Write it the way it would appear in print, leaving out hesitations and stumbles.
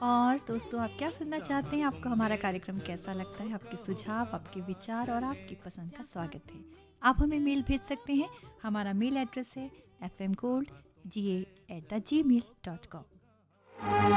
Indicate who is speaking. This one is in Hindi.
Speaker 1: और दोस्तों, आप क्या सुनना चाहते हैं? आपको हमारा कार्यक्रम कैसा लगता है? आपके सुझाव, आपके विचार और आपकी पसंद का स्वागत है। आप हमें मेल भेज सकते हैं। हमारा मेल एड्रेस है fmgold@gmail.com।